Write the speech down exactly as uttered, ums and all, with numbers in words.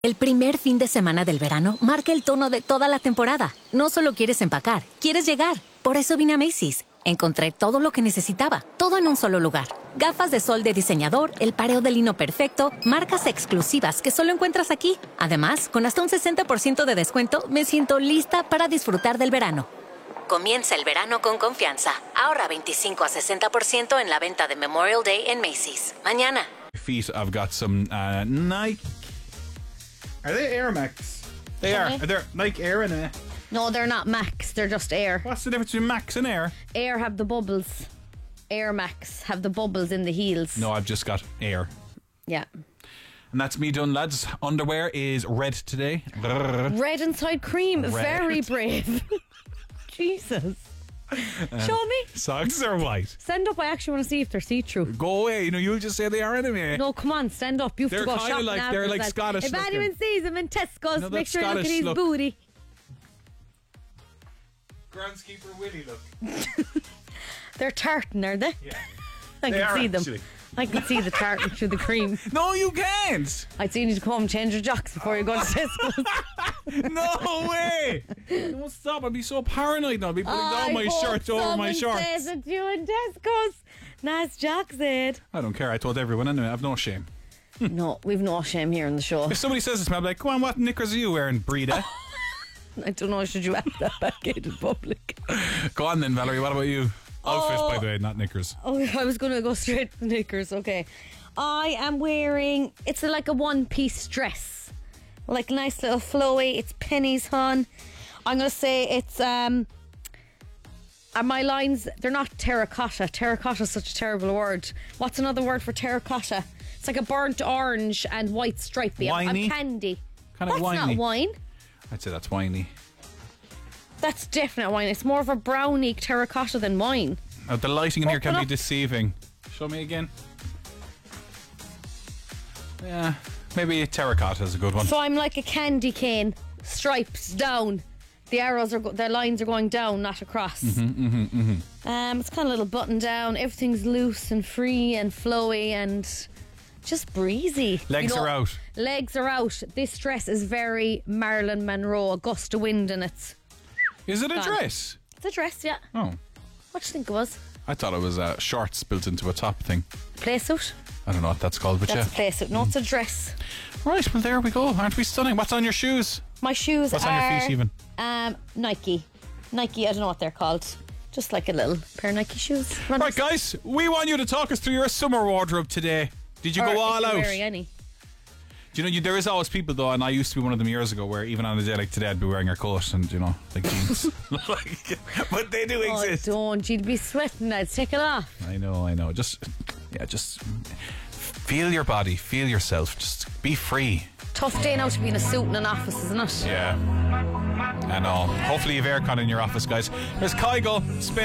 El primer fin de semana del verano marca el tono de toda la temporada. No solo quieres empacar, quieres llegar. Por eso vine a Macy's. Encontré todo lo que necesitaba, todo en un solo lugar. Gafas de sol de diseñador, el pareo de lino perfecto, marcas exclusivas que solo encuentras aquí. Además, con hasta un sesenta por ciento de descuento, me siento lista para disfrutar del verano. Comienza el verano con confianza. Ahorra veinticinco a sesenta por ciento en la venta de Memorial Day en Macy's. Mañana. Feet, I've got some uh, Nike. Are they Air Max? They are. Are they Nike Air in it? No, they're not Max. They're just Air. What's the difference between Max and Air? Air have the bubbles. Air Max have the bubbles in the heels. No, I've just got Air. Yeah. And that's me done, lads. Underwear is red today. Red inside cream. Red. Very brave. Jesus. Um, Show me. Socks are white. Stand up. I actually want to see if they're see-through. Go away. You know, you'll just say they are anyway. No, come on. Stand up. You have They're to go kinda shopping like- after they're like that. Scottish If looking. anyone sees him in Tesco's, No, make that's sure you look at Scottish his look. booty. Groundskeeper Willie, look. They're tartan, are they? Yeah. I They can are, see them. actually. I can see the tartan through the cream. No, you can't. I'd say you need to come home and change your jocks before you go to Tesco's. No way. Don't stop. I'd be so paranoid now. I'd be putting down I my hope shirt over my someone shorts. says it's you in Tesco's. Nice jocks, Ed. I don't care. I told everyone anyway. I've no shame. No, we've no shame here in the show. If somebody says this to me, I'll be like, come on, what knickers are you wearing, Breda? I don't know, should you ask that back in public? Go on then, Valerie. What about you? Outfit, Oh. by the way, not knickers. Oh, I was going to go straight to knickers. Okay. I am wearing, it's like a one-piece dress. Like a nice little flowy. It's pennies, hon. I'm going to say it's, um, and my lines, they're not terracotta. Terracotta is such a terrible word. What's another word for terracotta? It's like a burnt orange and white stripy. I'm- Winey? I'm candy. Kind of That's winey. not wine. I'd say that's winey. That's definite wine. It's more of a brownie terracotta than wine. Oh, the lighting in here can Open be up. deceiving. Show me again. Yeah, maybe terracotta is a good one. So I'm like a candy cane, stripes down. The arrows are, go- the lines are going down, not across. Mm-hmm, mm-hmm, mm-hmm. Um, it's kind of a little button down. Everything's loose and free and flowy and just breezy. Legs You know, are out. Legs are out. This dress is very Marilyn Monroe, a gust of wind in it. Is it a Gone. dress? It's a dress, yeah. Oh, What do you think it was? I thought it was uh, shorts built into a top thing. Play suit? I don't know what that's called, but That's a yeah. play suit. No, it's a dress. Right, well, there we go. Aren't we stunning? What's on your shoes? My shoes What's are... on your feet, even? Um, Nike. Nike, I don't know what they're called. Just like a little pair of Nike shoes. Right, guys, we want you to talk us through your summer wardrobe today. Did you Or go if all you're out? wearing any. Do you know, you, there is always people, though, and I used to be one of them years ago, where even on a day like today, I'd be wearing a coat and, you know, like jeans. like, but they do Oh, exist. don't. You'd be sweating. I'd take it off. I know, I know. Just, yeah, just feel your body, feel yourself. Just be free. Tough day now to be in a suit in an office, isn't it? Yeah. I know. Hopefully you've aircon in your office, guys. There's Kygo. Spin